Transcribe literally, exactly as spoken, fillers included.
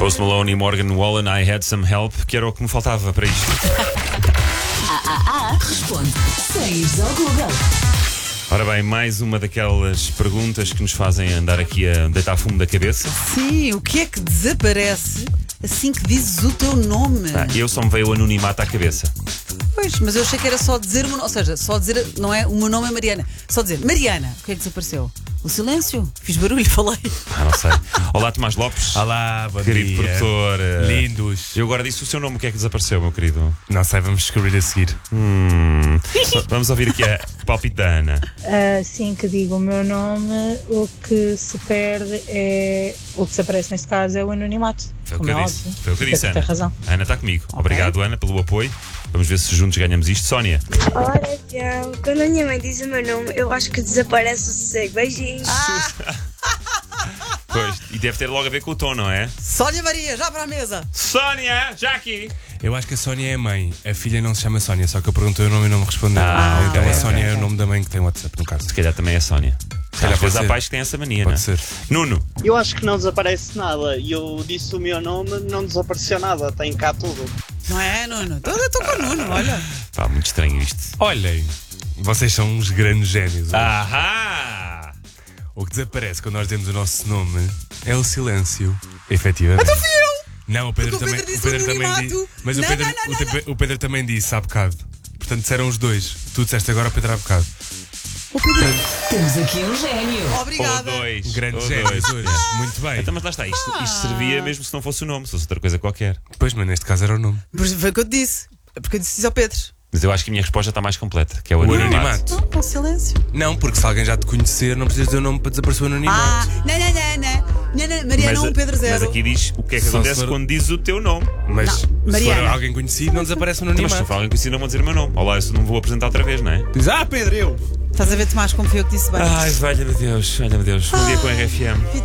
Post Malone e Morgan Wallen, I Had Some Help, que era o que me faltava para isto. Ah, ah, ah, responde sem ires ao Google. Ora bem, mais uma daquelas perguntas que nos fazem andar aqui a deitar fumo da cabeça. Sim, o que é que desaparece assim que dizes o teu nome? Ah, eu só me veio o anonimato à cabeça. Pois, mas eu achei que era só dizer o meu nome. Ou seja, só dizer, não é o meu nome é Mariana. Só dizer Mariana. O que é que desapareceu? O silêncio. Fiz barulho, falei. Ah, não sei. Olá, Tomás Lopes. Olá, bom Querido dia. produtor. eh, Lindos. Eu agora disse o seu nome, o que é que desapareceu, meu querido? Não sei, vamos descobrir a seguir. Hum, vamos ouvir aqui a palpite da Ana. Assim que digo o meu nome, o que se perde é. O que se aparece neste caso é o anonimato. Foi o como que é eu disse. óbvio. Foi o que eu disse, Tem Ana. razão. A Ana está comigo. Obrigado, Ana, pelo apoio. Vamos ver se juntos ganhamos isto. Sónia. Ora, então, quando a minha mãe diz o meu nome, eu acho que desaparece o sossego. Beijinhos. Pois, e deve ter logo a ver com o tom, não é? Sónia Maria, já para a mesa. Sónia, já aqui. Eu acho que a Sónia é a mãe. A filha não se chama Sónia, só que eu perguntei o nome e não me respondeu. Ah, então ok, a Sónia ok, é o ok. nome da mãe que tem WhatsApp, no caso. Se calhar também é a Sónia. Se calhar Às vezes há há pais que têm essa mania, Pode não ser. é? Nuno. Eu acho que não desaparece nada. E eu disse o meu nome, não desapareceu nada. Tem cá tudo. Não é, Nuno? Estou estou com o Nuno, olha. Pá, muito estranho isto. Olhem, vocês são uns grandes génios. Ahá! O que desaparece quando nós demos o nosso nome é o silêncio. Efetivamente. Então fui eu! Não, o Pedro Porque o também, Pedro disse o Pedro o também anonimato. disse. Mas Não, o, Pedro, não, não, o, Te- o Pedro também disse há bocado. Portanto, disseram os dois. Tu disseste agora, o Pedro há bocado. Temos aqui um gênio. Ou Obrigada. dois. Grandes ou génios dois. hoje. Muito bem. Então, mas lá está, isto, isto servia mesmo se não fosse o nome, se fosse outra coisa qualquer. Pois, mas neste caso era o nome. Mas foi o que eu te disse. É porque eu disse isso ao Pedro. Mas eu acho que a minha resposta está mais completa, que é o O anonimato. anonimato. Não, com silêncio. Não, porque se alguém já te conhecer, não precisas dizer o nome para desaparecer o Ah, anonimato. não, não, não, não. Não, não, Mariana um, a- Pedro zero. mas aqui diz o que é que Só acontece se for- quando diz o teu nome. Mas se for Mariana. alguém conhecido, não desaparece o Então, mas se anonimato. for alguém conhecido, não vão dizer o meu nome. Olá, eu não me vou apresentar outra vez, não é? Diz, ah, Pedro, eu. Estás a ver, Tomás, como foi eu que disse bem? Ai, valha-me Deus, valha-me Deus. Um dia com a R F M.